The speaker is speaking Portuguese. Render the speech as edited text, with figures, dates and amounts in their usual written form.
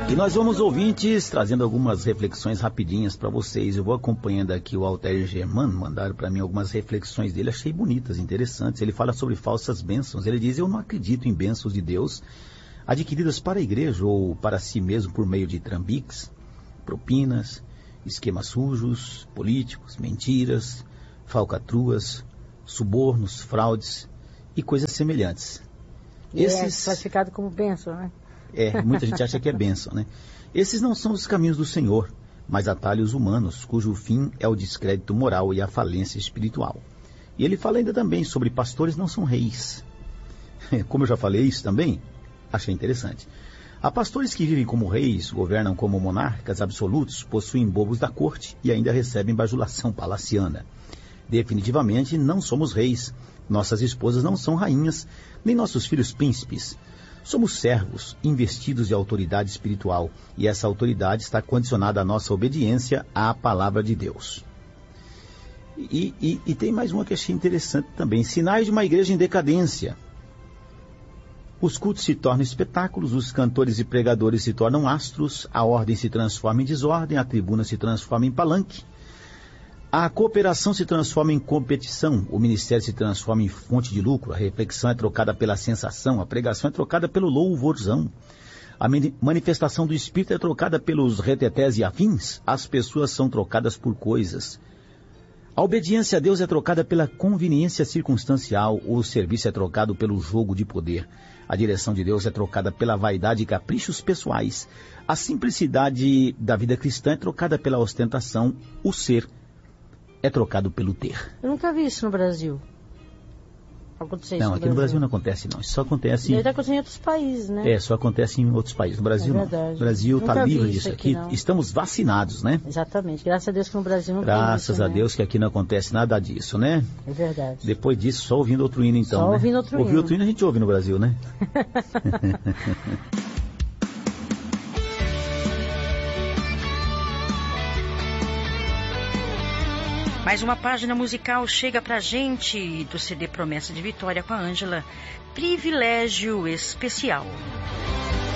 E nós vamos, ouvintes, trazendo algumas reflexões rapidinhas para vocês. Eu vou acompanhando aqui o Altair Germano, mandaram para mim algumas reflexões dele, achei bonitas, interessantes. Ele fala sobre falsas bênçãos. Ele diz: eu não acredito em bênçãos de Deus adquiridas para a igreja ou para si mesmo por meio de trambiques, propinas, esquemas sujos, políticos, mentiras, falcatruas, subornos, fraudes e coisas semelhantes. Esses... é classificado como bênção, né? Muita gente acha que é bênção, né? Esses não são os caminhos do Senhor, mas atalhos humanos, cujo fim é o descrédito moral e a falência espiritual. E ele fala ainda também sobre pastores não são reis. Como eu já falei isso também, achei interessante. Há pastores que vivem como reis, governam como monarcas absolutos, possuem bobos da corte e ainda recebem bajulação palaciana. Definitivamente não somos reis, nossas esposas não são rainhas, nem nossos filhos príncipes. Somos servos, investidos de autoridade espiritual, e essa autoridade está condicionada à nossa obediência à palavra de Deus. E tem mais uma que achei interessante também: sinais de uma igreja em decadência. Os cultos se tornam espetáculos, os cantores e pregadores se tornam astros, a ordem se transforma em desordem, a tribuna se transforma em palanque, a cooperação se transforma em competição, o ministério se transforma em fonte de lucro, a reflexão é trocada pela sensação, a pregação é trocada pelo louvorzão, a manifestação do Espírito é trocada pelos retetés e afins, as pessoas são trocadas por coisas. A obediência a Deus é trocada pela conveniência circunstancial, o serviço é trocado pelo jogo de poder, a direção de Deus é trocada pela vaidade e caprichos pessoais, a simplicidade da vida cristã é trocada pela ostentação, o ser é trocado pelo ter. Eu nunca vi isso no Brasil. Acontecer não, aqui no Brasil não acontece não. Isso só acontece... Deve acontecer em outros países, né? Só acontece em outros países. No Brasil é verdade. não. O Brasil está livre disso aqui. Não. Estamos vacinados, né? Exatamente. Graças a Deus que no Brasil não Graças isso, a Deus que aqui não acontece nada disso, né? É verdade. Depois disso, só ouvindo outro hino então, só né? ouvindo outro hino. Ouvir outro hino a gente ouve no Brasil, né? Mais uma página musical chega pra gente do CD Promessa de Vitória com a Ângela, Privilégio Especial.